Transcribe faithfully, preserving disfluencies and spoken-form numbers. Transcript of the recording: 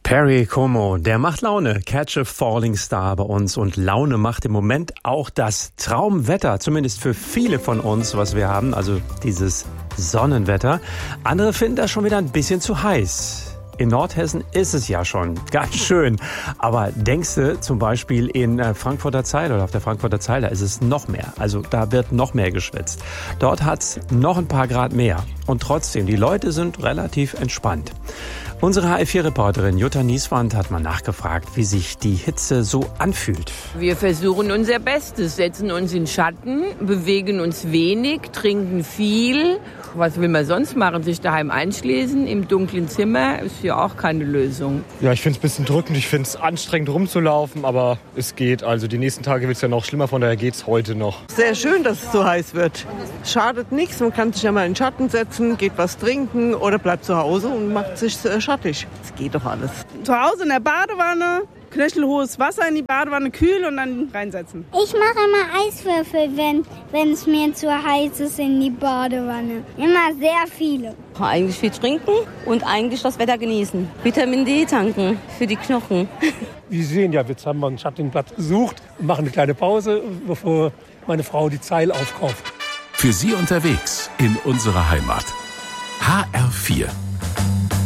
Perry Como, der macht Laune. Catch a Falling Star bei uns. Und Laune macht im Moment auch das Traumwetter, zumindest für viele von uns, was wir haben, also dieses Sonnenwetter. Andere finden das schon wieder ein bisschen zu heiß. In Nordhessen ist es ja schon ganz schön. Aber denkst du zum Beispiel in Frankfurter Zeil oder auf der Frankfurter Zeil, da ist es noch mehr. Also da wird noch mehr geschwitzt. Dort hat es noch ein paar Grad mehr. Und trotzdem, die Leute sind relativ entspannt. Unsere H R vier Reporterin Jutta Nieswand hat mal nachgefragt, wie sich die Hitze so anfühlt. Wir versuchen unser Bestes, setzen uns in Schatten, bewegen uns wenig, trinken viel. Was will man sonst machen? Sich daheim einschließen im dunklen Zimmer ist ja auch keine Lösung. Ja, ich finde es ein bisschen drückend. Ich finde es anstrengend rumzulaufen, aber es geht. Also die nächsten Tage wird es ja noch schlimmer, von daher geht es heute noch. Sehr schön, dass es so heiß wird. Schadet nichts, man kann sich ja mal in den Schatten setzen, geht was trinken oder bleibt zu Hause und macht sich schattig. Es geht doch alles. Zu Hause in der Badewanne, knöchelhohes Wasser in die Badewanne, kühl und dann reinsetzen. Ich mache immer Eiswürfel, wenn, wenn es mir zu heiß ist in die Badewanne. Immer sehr viele. Eigentlich viel trinken und eigentlich das Wetter genießen. Vitamin D tanken für die Knochen. Wie Sie sehen, ja, jetzt haben wir einen schattigen Platz gesucht und machen eine kleine Pause, bevor meine Frau die Zeil aufkauft. Für Sie unterwegs in unserer Heimat. H R vier.